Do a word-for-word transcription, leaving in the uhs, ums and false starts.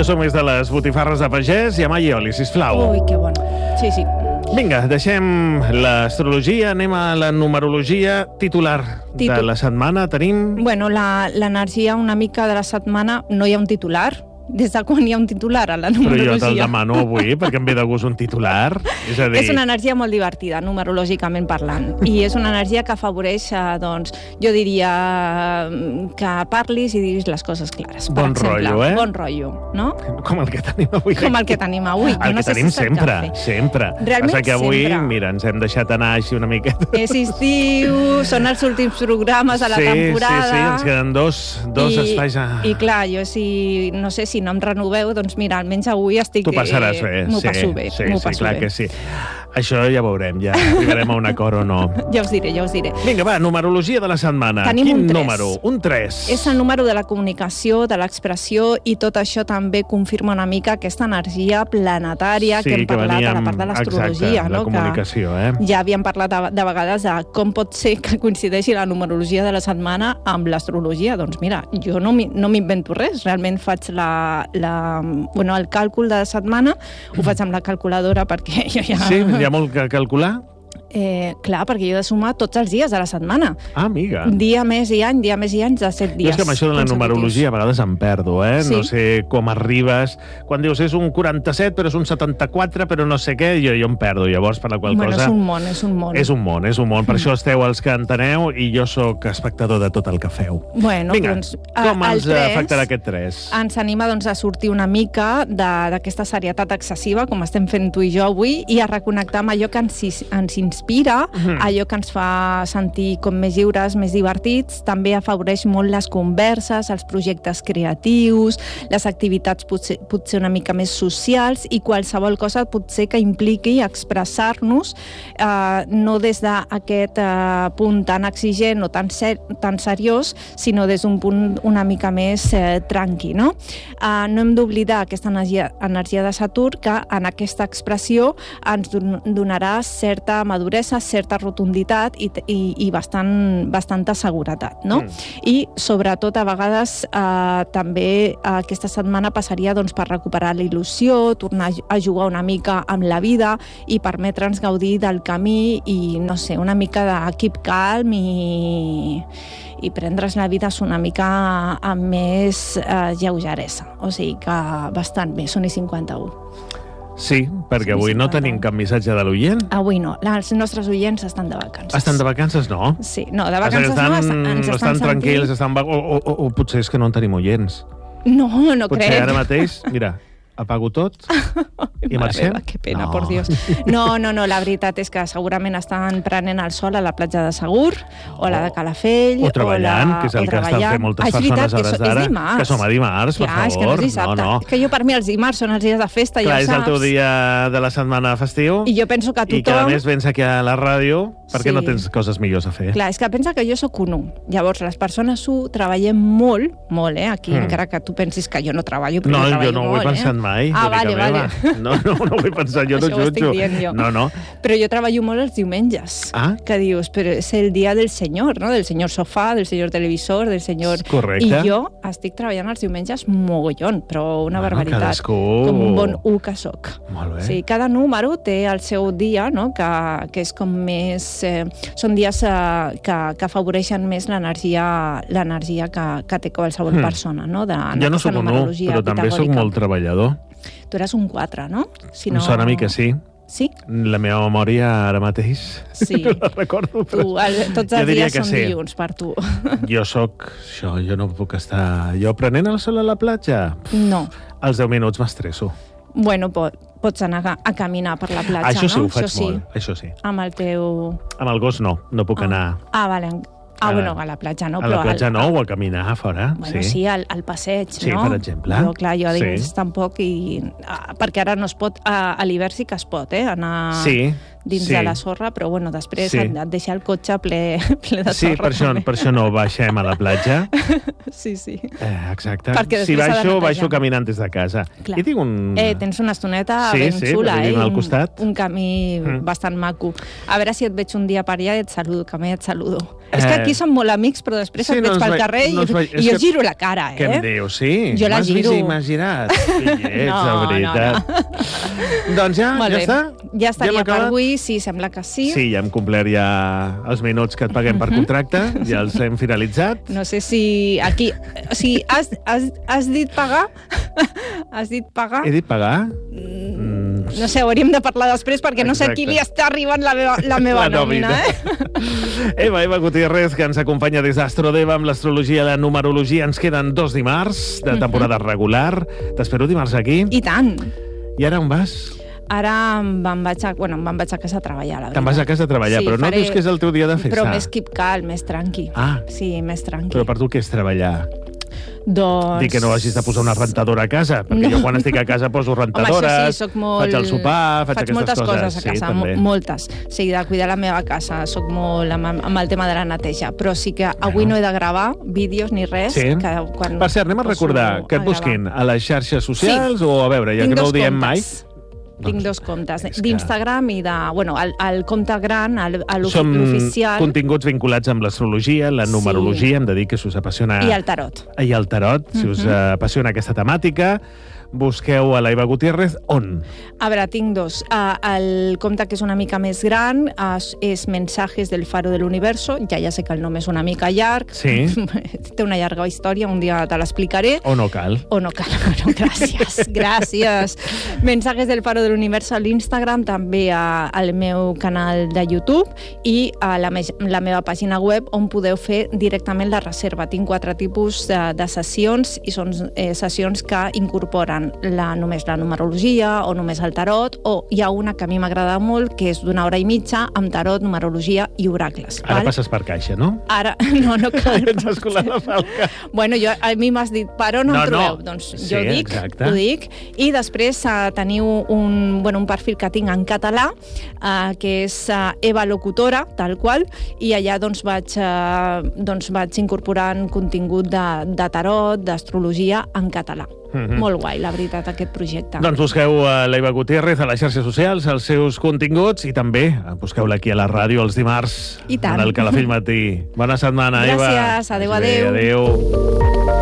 Jo som més de les botifarres de pagès i amai i oli, sisplau. Ui, que bona. Sí, sí. Vinga, deixem l'astrologia, anem a la numerologia. Titular Titu- de la setmana tenim... Bueno, la- l'energia una mica de la setmana no hi ha un titular. Des de quan hi ha un titular a la Però numerologia? jo te'l demano avui, perquè em ve de gust un titular. És a dir... És una energia molt divertida, numerològicament parlant. I és una energia que afavoreix, eh, doncs, jo diria eh, que parlis i diguis les coses clares. Per Bon exemple, rotllo, eh? Bon rotllo, no? Com el que tenim avui. Com el que tenim avui. Jo El no que sé tenim si és el sempre, cafè. sempre. Realment Passa que avui, sempre. mira, ens hem deixat anar així una miqueta. És estiu, són els últims programes de la sí, temporada. Sí, sí, ens queden dos, dos I, espais a... I clar, jo si, no sé, si no em renoveu, doncs mira, almenys avui estic... Tu passaràs bé. M'ho sí, passo bé, sí, m'ho sí, passo clar bé. que sí. Això ja veurem, ja arribarem a un acord o no. Ja us diré, ja us diré. Vinga, va, numerologia de la setmana. Tenim Quin un tres. número? Un tres. És el número de la comunicació, de l'expressió, i tot això també confirma una mica aquesta energia planetària sí, que hem parlat veníem, a la part de l'astrologia. Exacte, no? la comunicació, eh? Que ja havíem parlat de, de vegades de com pot ser que coincideixi la numerologia de la setmana amb l'astrologia. Doncs mira, jo no m'invento res, realment faig la, la, bueno, el càlcul de la setmana, ho faig amb la calculadora perquè jo ja... Sí, hi ha molt que calcular? Eh, clar, perquè jo he de sumar tots els dies de la setmana. Ah, amiga. Dia, mes i any, dia, mes i anys de set dies. Jo és que amb això de la numerologia a vegades em perdo, eh? Sí. No sé com arribes. Quan dius és un quaranta-set, però és un setanta-quatre, però no sé què, jo, jo em perdo. Llavors, per la qual bueno, cosa... és un món, és un món. És un món, és un món. Per això esteu els que enteneu i jo sóc espectador de tot el que feu. Bueno, Vinga, doncs, com el ens tres afectarà aquest tres? Ens anima doncs, a sortir una mica d'aquesta serietat excessiva, com estem fent tu i jo avui, i a reconnectar amb allò que ens, ens inspira, mm. allò que ens fa sentir com més lliures, més divertits. També afavoreix molt les converses, els projectes creatius, les activitats potser, potser una mica més socials i qualsevol cosa potser que impliqui expressar-nos eh, no des d'aquest eh, punt tan exigent o tan, ser, tan seriós, sinó des d'un punt una mica més eh, tranqui, no? Eh, no hem d'oblidar aquesta energia, energia de Saturn que en aquesta expressió ens donarà certa maduresa, certa rotunditat i, i, i bastant, bastanta seguretat, no? Mm. I, sobretot, a vegades eh, també aquesta setmana passaria doncs, per recuperar la il·lusió, tornar a jugar una mica amb la vida i permetre'ns gaudir del camí i, no sé, una mica de keep calm i, i prendre's la vida una mica amb més eh, lleugeresa. O sigui que bastant bé, són i cinquanta-u. Sí, perquè avui no tenim cap missatge de l'oient. Avui no, els nostres oients estan de vacances. Estan de vacances, no? Sí, no, de vacances estan, no, ens estan, estan tranquils, sentint... estan... O, o, o potser és que no en tenim oients. No, no potser crec. Potser ara mateix, mira, apago tot i marxem. Que pena, no. por Dios. No, no, no, la veritat és que segurament estan prenent el sol a la platja de Segur, o a la de Calafell... O treballant, o la, que és el que estan fent moltes ah, persones a hores d'ara. Que som a dimarts, per Clar, favor. És que no és dissabte. No, no. És que jo per mi els dimarts són els dies de festa, Clar, ja ho és saps. el teu dia de la setmana festiu. I jo penso que tothom... I que a més vens aquí a la ràdio perquè Sí. no tens coses millors a fer. Clar, és que pensa que jo sóc un u. Llavors, les persones u treballem molt, molt, eh? Aquí, mm. encara que tu pensis que jo no treballo, però No, jo treballo jo no ho molt, he pensat eh? mai. Ah, vale, vale. No, no, no ho he pensat, jo no Això ho estic jutjo. dient jo. No, no. Però jo treballo molt els diumenges. Ah. Que dius, però és el dia del senyor, no? Del senyor sofà, del senyor televisor, del senyor... Correcte. I jo estic treballant els diumenges mogollon, però una Bueno, barbaritat. cadascú. Com un bon u que soc. Molt bé. Sí, cada número té el seu dia, no? Que, que és com més... Eh, són dies eh, que, que afavoreixen més l'energia l'energia que, que té qualsevol Hmm. persona, no? De, Jo no sóc un u, però també sóc molt treballador. Tu eres un quatre, no? Si Em sona a mi que sí. Sí? La meva memòria ara mateix Sí. no la recordo, però Tu, el, tots jo els diria dies que són sí. dilluns per tu. Jo sóc... Això, jo no puc estar... Jo prenent el sol a la platja? No. Als deu minuts m'estresso. Bueno, pot, pots anar a, a caminar per la platja, Això sí, no? ho faig Això sí. molt. Això sí. Amb el teu... Amb el gos no, no puc ah. anar... Ah, vale. Ah, A- bueno, a la platja no, A però... la platja al, no, o a caminar a fora. Bueno, sí, al, al passeig, Sí, no? per exemple. Jo, clar, jo a dins Sí. tampoc i... ah, perquè ara no es pot... A, a l'hivern sí que es pot, eh? Anar Sí, dins Sí. de la sorra, però bueno, després Sí. et, et deixa el cotxe ple, ple de Sí, sorra. per això, també. per això no baixem a la platja. Sí, sí. Eh, exacte. Perquè Si després s'ha de baixo, netejar. baixo caminant des de casa. Clar. I tinc un... Eh, tens una estoneta Sí, ben sí, xula, perquè eh? vivim al Un- costat. Un camí Mm. bastant maco. A veure si et veig un dia per allà i et saludo, que mai et saludo. Eh, És que aquí som molt amics, però després sí, et no veig ens pel ve- carrer no i, ens ve- és i jo que- giro la cara, eh? Què em dius? Sí? Jo la M'has giro. vist i m'has girat. Sí, ets, No, de veritat. no, Doncs ja, Molt ja bé. està? Ja estaria hem per acabat? avui, sí, sembla que sí. Sí, ja hem complert ja els minuts que et paguem per contracte, ja els hem finalitzat. No sé si aquí... O sigui, has, has, has dit pagar? Has dit pagar? He dit pagar? Mm, no sé, hauríem de parlar després perquè no sé a qui li està arribant la meva, la meva La nòmina, nòmina. eh? Eva, Eva Gutiérrez, que ens acompanya des d'Astrodeva amb l'astrologia i la numerologia. Ens queden dos dimarts de temporada regular. T'espero dimarts aquí. I tant. I ara on vas? Ara me'n vaig, a, bueno, me'n vaig a casa a treballar, la veritat. Te'n vas a casa a treballar, Sí, però no faré- dius que és el teu dia de festa. Però més keep calm, més tranqui. Ah. Sí, més tranqui. Però per tu què és treballar? Doncs... Dir que no hagis de posar una rentadora a casa, perquè No. jo quan estic a casa poso Home, rentadores, això sí, soc molt... faig el sopar, faig, faig aquestes moltes coses a Sí, casa, també. mo moltes. Sí, de cuidar la meva casa, soc molt amb, amb el tema de la neteja, però sí que avui Bueno. no he de gravar vídeos ni res. Sí. Que quan Per cert, anem a poso recordar que et a busquin gravar. a les xarxes socials Sí. o a veure, ja Tinc que no ho dos diem mai. comptes. Tinc Doncs, dos comptes, és que- d'Instagram i de... Bueno, el, el compte gran, el- el- Són l'oficial, continguts vinculats amb l'astrologia, la Sí. numerologia, hem de dir que si us apassiona... i el tarot. I el tarot, si us Mhm. apassiona aquesta temàtica, busqueu a la Eva Gutiérrez on? A veure, tinc dos. Uh, el compte que és una mica més gran uh, és Mensajes del Faro del Universo. Ja ja sé que el nom és una mica llarg. Sí. Té una llarga història, un dia te l'explicaré. O no cal? O no cal, no, gràcies, gràcies. Mensajes del Faro del Universo a l'Instagram, també a, al meu canal de YouTube i a la, me la meva pàgina web on podeu fer directament la reserva. Tinc quatre tipus de, de sessions i són eh, sessions que incorporen la, només la numerologia o només el tarot, o hi ha una que a mi m'agrada molt que és d'una hora i mitja amb tarot, numerologia i oracles. Ara val? passes per caixa, no? Ara, no, no cal. Ets escolar la falca. Bueno, jo, a mi m'has dit, per on No, em trobeu? no. Doncs Sí, jo dic, exacte. ho dic. I després uh, teniu un, bueno, un perfil que tinc en català, uh, que és uh, Eva Locutora, tal qual, i allà doncs, vaig, uh, doncs, vaig incorporant contingut de, de tarot, d'astrologia en català. Mhm. Molt guai, la veritat, aquest projecte. Doncs busqueu a l'Eva Gutiérrez a les xarxes socials, els seus continguts, i també busqueu-la aquí a la ràdio els dimarts, I tant. en el Calafell Matí. Bona setmana, Eva. Gràcies, adéu, Vagi bé, adéu. Adéu.